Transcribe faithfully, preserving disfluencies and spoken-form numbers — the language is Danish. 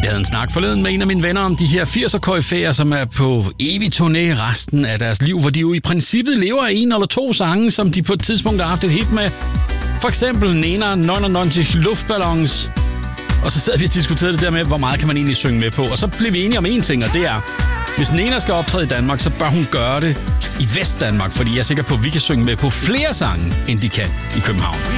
havde en snak forleden med en af mine venner om de her firser-koryfæer, som er på evig turné resten af deres liv, hvor de jo i princippet lever af en eller to sange, som de på et tidspunkt har haft et hit med. For eksempel Nena nioghalvfems Luftballons. Og så sad vi og diskuterede det der med, hvor meget kan man egentlig synge med på. Og så blev vi enige om en ting, og det er, hvis Nena skal optræde i Danmark, så bør hun gøre det i Vestdanmark, fordi jeg er sikker på, at vi kan synge med på flere sange, end de kan i København.